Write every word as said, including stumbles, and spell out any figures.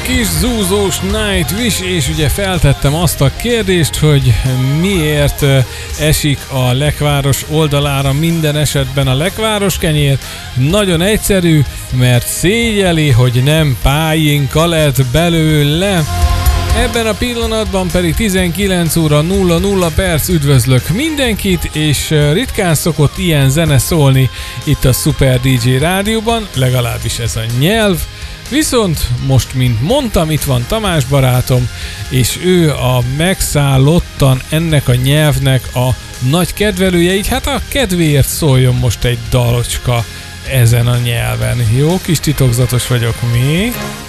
kis zúzós Nightwish, és ugye feltettem azt a kérdést, hogy miért esik a lekváros oldalára minden esetben a lekváros kenyér. Nagyon egyszerű, mert szégyeli, hogy nem pályinka lett belőle. Ebben a pillanatban pedig tizenkilenc óra nulla nulla perc, üdvözlök mindenkit, és ritkán szokott ilyen zene szólni itt a Super dé dzsé rádióban, legalábbis ez a nyelv. Viszont most, mint mondtam, itt van Tamás barátom, és ő a megszállottan ennek a nyelvnek a nagy kedvelője, így hát a kedvéért szóljon most egy dalocska ezen a nyelven. Jó kis titokzatos vagyok, mi?